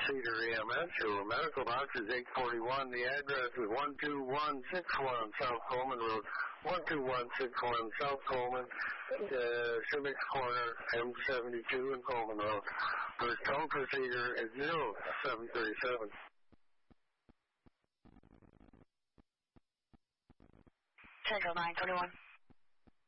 Cedar EMS. Your medical doctor is 841. The address is 12161 South Coleman Road. 12161 South Coleman, Civics Corner, M72 in Coleman Road. First toll procedure is 0737. Central 921.